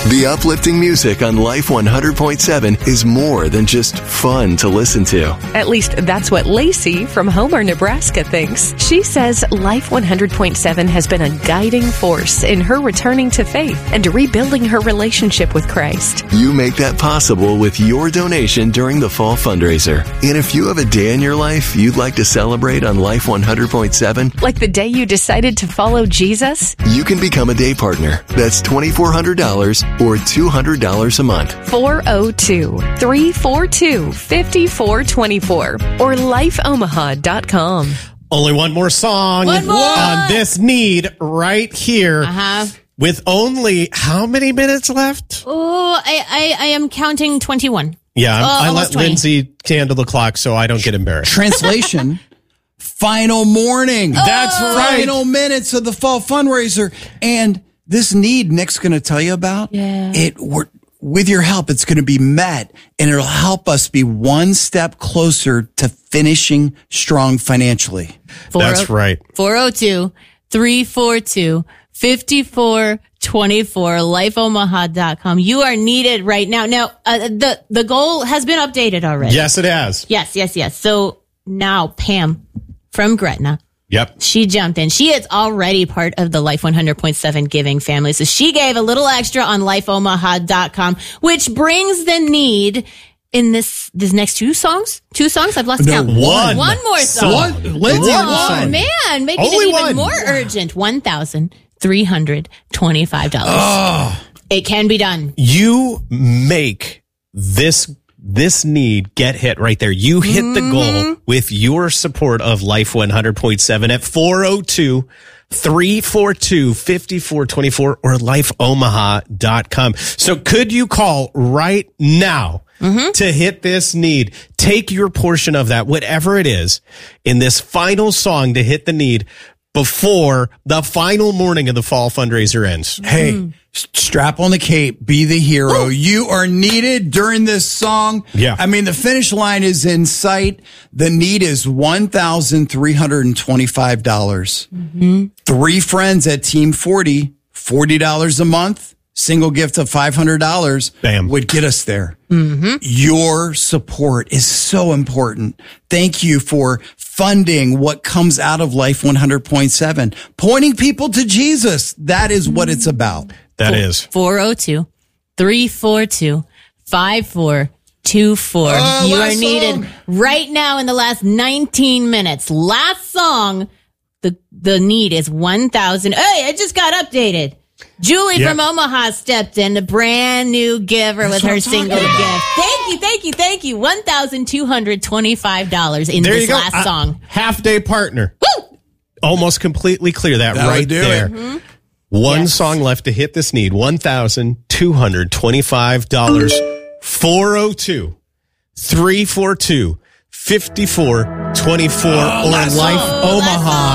The uplifting music on Life 100.7 is more than just fun to listen to. At least that's what Lacey from Homer, Nebraska thinks. She says Life 100.7 has been a guiding force in her returning to faith and rebuilding her relationship with Christ. You make that possible with your donation during the fall fundraiser. And if you have a day in your life you'd like to celebrate on Life 100.7, like the day you decided to follow Jesus, you can become a day partner. That's $2,400 or $200 a month. 402-342-5424 or lifeomaha.com. Only one more song on this need right here. With only how many minutes left? Oh, I am counting 21. Yeah, I let 20. Lindsay handle the clock so I don't get embarrassed. Translation. Final morning. That's right. Final minutes of the fall fundraiser. And this need Nick's going to tell you about, with your help, it's going to be met, and it'll help us be one step closer to finishing strong financially. That's right. 402-342-5424, lifeomaha.com. You are needed right now. Now, the goal has been updated already. Yes, it has. Yes. So now Pam from Gretna. Yep. She jumped in. She is already part of the Life 100.7 giving family. So she gave a little extra on lifeomaha.com, which brings the need in this next two songs. I've lost count. One more song. Lindsay, Oh, man. Making Only it even one. more urgent. $1,325. It can be done. You make this need get hit right there. You hit the goal with your support of Life 100.7 at 402-342-5424 or lifeomaha.com. So could you call right now to hit this need? Take your portion of that, whatever it is, in this final song to hit the need before the final morning of the fall fundraiser ends. Hey, strap on the cape, be the hero. Ooh. You are needed during this song. Yeah. I mean, the finish line is in sight. The need is $1,325. 3 friends at Team 40, $40 a month. Single gift of $500 Bam. would get us there. Your support is so important. Thank you for funding what comes out of Life 100.7. Pointing people to Jesus. That is what it's about. That is 402-342-5424. You are needed right now in the last 19 minutes. Last song. The need is 1,000. Hey, it just got updated. Julie from Omaha stepped in, a brand new giver with her single gift. Thank you. $1,225 in this last song. Half day partner. Woo! Almost completely clear that That'll right do there. it. One song left to hit this need. $1,225. 402-342-5424 or Life Omaha.